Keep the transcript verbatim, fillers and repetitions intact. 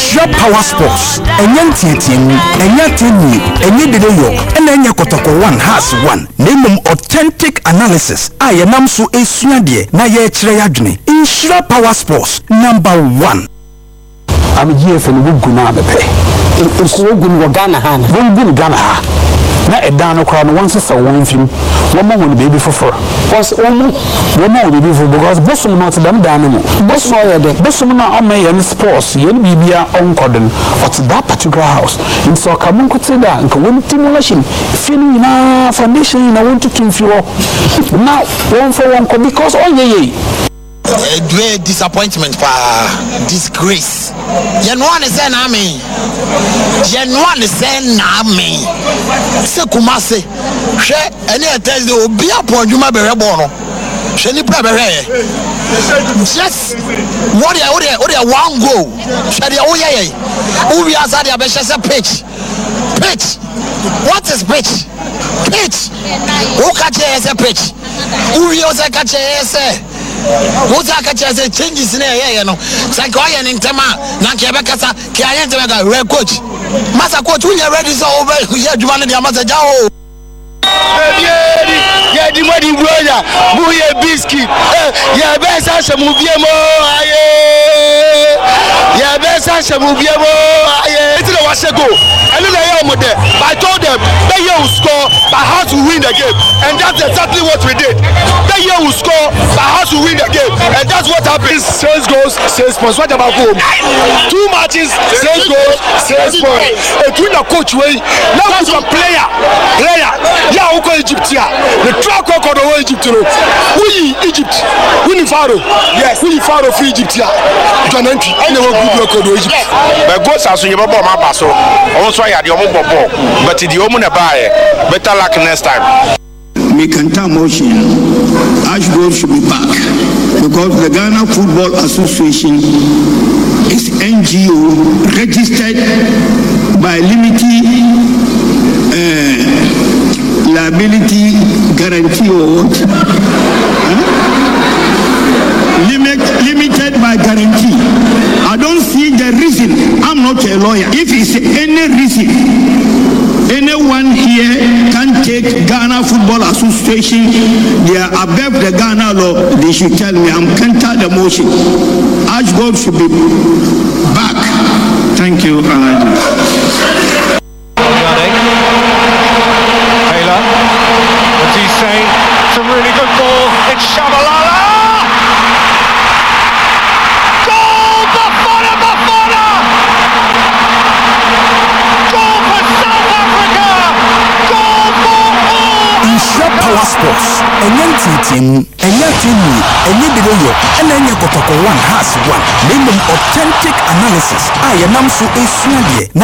Insure Power Sports. Enyan tietiem, enya tini, enye dedeyo, ena enya kotoko one has one. Name authentic analysis. Aye namso esuadie na ye chire yadwene. Insure Power Sports number one. I'm here for the good guna bepe. It's so good Ghana han. One good Ghana ha. Na edano crown once is a one film. One more will be before. Was one more one more will be before because bosom not them dynamo. Bosom all the bosom na on my and sports. Yen bibia on cordon at that particular house. In so come could say that and come stimulation. Feeling na foundation I want to kill you. Now one for one because all ye a great disappointment for disgrace. You know what I'm saying? I mean, you know what I'm saying? I mean, c'est comment c'est? She any attend the bien point du ma bere bono. She ni pra bere. Just what they what they what they one go. She dey oh yeah yeah. Who we as dey be say pitch. Pitch. What is pitch? Pitch. Who catch say pitch? Who we also catch say what I catch as a changes in a no. Psychoyan in Tama, Nankabakasa, Kian, red coach. Master coach, we are ready so over here. You want the Amazon. Yeah, the money brother, who ye biscuit. Yeah, best as a movie more. Yeah, best as a movie more. It's a was ago. And then I told them they will score by how to win the game, and that's exactly what we did. They will score by how to win the game, and that's what happens. Six goals, six points. What about home? Two matches, six goals, six points. And when the coach way, now we some player, player. Yeah, we go Egypt here. The track record of Egypt. We Egypt, we need Pharaoh. Yes, we need Pharaoh for Egypt here. John Entry, I know good record of Egypt. But goals are so you remember my pass. Also, I had your mobile ball, but the woman buy better luck next time. Make a motion. Ashgrove should be back because the Ghana Football Association is N G O registered by limited uh, liability guarantee or what? Huh? Limit, limited by guarantee. I don't see the reason. I'm not a lawyer. If it's any reason, anyone here can take Ghana Football Association, they are above the Ghana law, they should tell me. I'm counter the motion. Ashgrove should be back. Thank you, Alain. Taylor, what's he saying? It's a really good ball. It's Shabalala. Power Sports, enyan tietiem, enyan tini, enye dedeyo, ena enye kotoko one has one. Name authentic analysis. Aye namso esuadie.